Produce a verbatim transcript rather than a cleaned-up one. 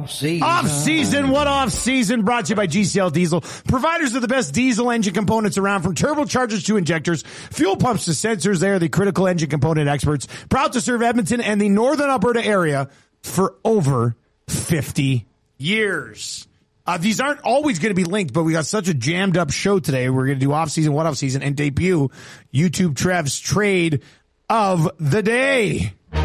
Off season. Off season. What off season? Brought to you by G C L Diesel. Providers of the best diesel engine components around, from turbochargers to injectors, fuel pumps to sensors. They are the critical engine component experts. Proud to serve Edmonton and the northern Alberta area for over fifty years. Uh, these aren't always going to be linked, but we got such a jammed up show today. We're going to do off season, what off season, and debut YouTube Trev's trade of the day.